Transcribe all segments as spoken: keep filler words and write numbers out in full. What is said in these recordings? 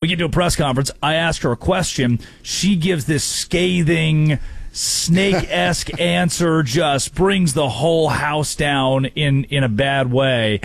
we get to a press conference. I ask her a question. She gives this scathing, snake-esque answer, just brings the whole house down in, in a bad way.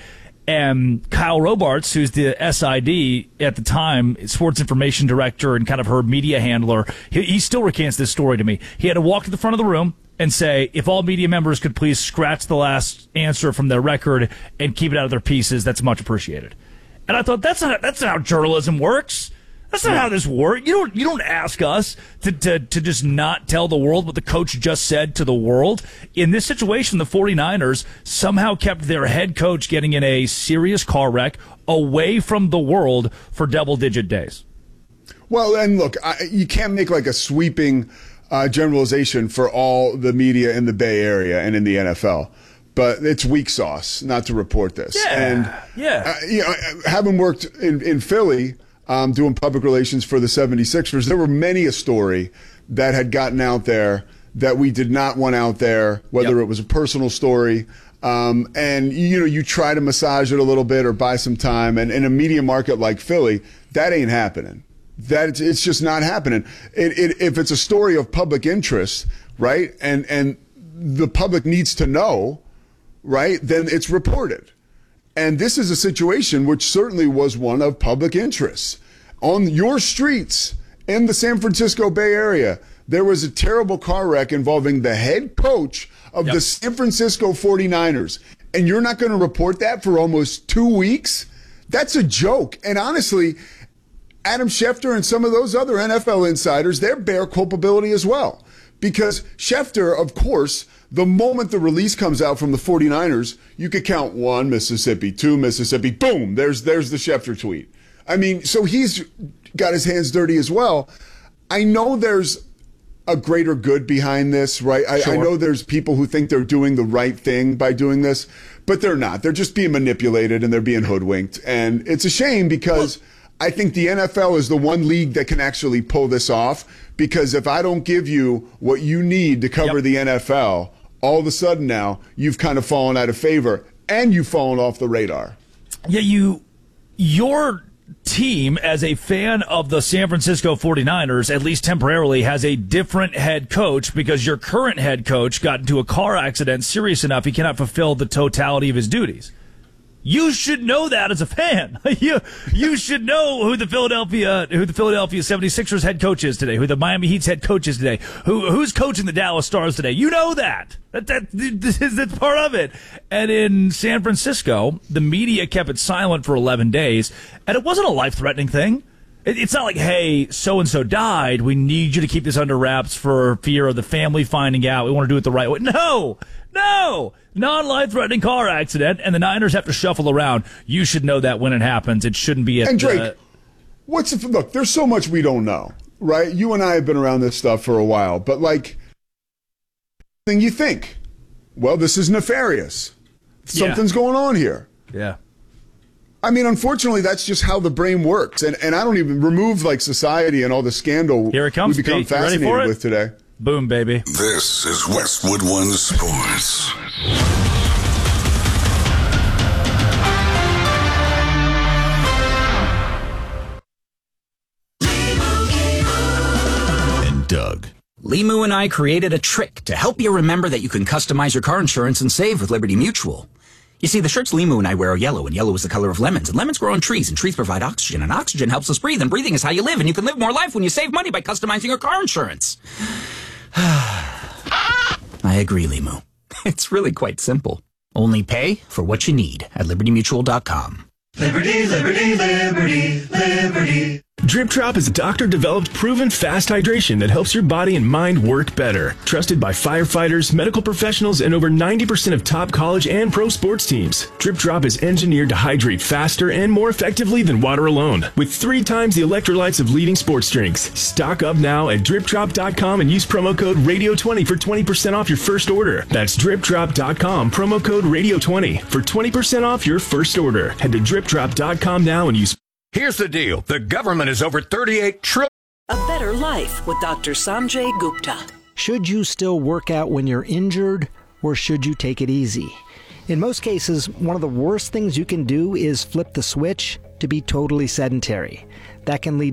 And Kyle Robarts, who's the S I D at the time, sports information director and kind of her media handler, he, he still recants this story to me. He had to walk to the front of the room and say, if all media members could please scratch the last answer from their record and keep it out of their pieces, that's much appreciated. And I thought, that's not that's not how journalism works. That's not how this works. You don't you don't ask us to, to, to just not tell the world what the coach just said to the world. In this situation, the 49ers somehow kept their head coach getting in a serious car wreck away from the world for double-digit days. Well, and look, I, you can't make like a sweeping uh, generalization for all the media in the Bay Area and in the N F L. But it's weak sauce not to report this. Yeah, and, yeah. Uh, you know, having worked in, in Philly, Um, doing public relations for the 76ers, there were many a story that had gotten out there that we did not want out there, whether yep. it was a personal story. Um, and, you know, you try to massage it a little bit or buy some time. And in a media market like Philly, that ain't happening. That it's, it's just not happening. It, it, if it's a story of public interest, right, and, and the public needs to know, right, then it's reported. And this is a situation which certainly was one of public interest. On your streets in the San Francisco Bay Area, there was a terrible car wreck involving the head coach of yep. the San Francisco 49ers. And you're not going to report that for almost two weeks? That's a joke. And honestly, Adam Schefter and some of those other N F L insiders, they bear culpability as well. Because Schefter, of course, the moment the release comes out from the 49ers, you could count one Mississippi, two Mississippi, boom, there's there's the Schefter tweet. I mean, so he's got his hands dirty as well. I know there's a greater good behind this, right? I, sure. I know there's people who think they're doing the right thing by doing this, but they're not. They're just being manipulated and they're being hoodwinked. And it's a shame because I think the N F L is the one league that can actually pull this off, because if I don't give you what you need to cover yep. the N F L, all of a sudden now you've kind of fallen out of favor and you've fallen off the radar. Yeah, you, your team, as a fan of the San Francisco 49ers, at least temporarily, has a different head coach because your current head coach got into a car accident serious enough he cannot fulfill the totality of his duties. You should know that as a fan. you you should know who the Philadelphia who the Philadelphia 76ers head coach is today, who the Miami Heat's head coach is today, who who's coaching the Dallas Stars today. You know that. That that this is that's part of it. And in San Francisco, the media kept it silent for eleven days, and it wasn't a life-threatening thing. It, it's not like, hey, so and so died. We need you to keep this under wraps for fear of the family finding out. We want to do it the right way. No. No! Non-life-threatening car accident, and the Niners have to shuffle around. You should know that when it happens. It shouldn't be at... And Drake, uh, what's the... Look, there's so much we don't know, right? You and I have been around this stuff for a while, but, like, then you think, well, this is nefarious. Something's yeah. going on here. Yeah. I mean, unfortunately, that's just how the brain works. And and I don't even remove, like, society and all the scandal here it comes, we become Pete. You ready fascinated for it? with today. Boom, baby. This is Westwood One Sports. And Doug. Limu and I created a trick to help you remember that you can customize your car insurance and save with Liberty Mutual. You see, the shirts Limu and I wear are yellow, and yellow is the color of lemons, and lemons grow on trees, and trees provide oxygen, and oxygen helps us breathe, and breathing is how you live, and you can live more life when you save money by customizing your car insurance. I agree, Limu. It's really quite simple. Only pay for what you need at liberty mutual dot com. Liberty, liberty, liberty, liberty. Drip Drop is a doctor-developed, proven fast hydration that helps your body and mind work better. Trusted by firefighters, medical professionals, and over ninety percent of top college and pro sports teams. Drip Drop is engineered to hydrate faster and more effectively than water alone, with three times the electrolytes of leading sports drinks. Stock up now at drip drop dot com and use promo code radio twenty for twenty percent off your first order. That's drip drop dot com, promo code radio twenty for twenty percent off your first order. Head to drip drop dot com now and use... Here's the deal. The government is over thirty-eight trillion dollars. A better life with Doctor Sanjay Gupta. Should you still work out when you're injured, or should you take it easy? In most cases, one of the worst things you can do is flip the switch to be totally sedentary. That can lead